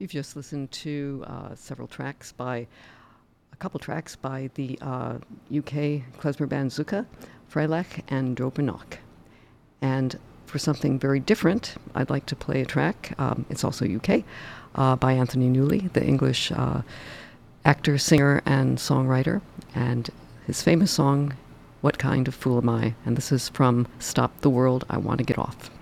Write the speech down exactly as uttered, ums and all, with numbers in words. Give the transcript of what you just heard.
You've just listened to uh, several tracks by, a couple tracks by the uh, U K klezmer band Zuka, Freilich, and Dropenok. And for something very different, I'd like to play a track, um, it's also U K, uh, by Anthony Newley, the English uh, actor, singer, and songwriter. And his famous song, What Kind of Fool Am I? And this is from Stop the World, I Want to Get Off.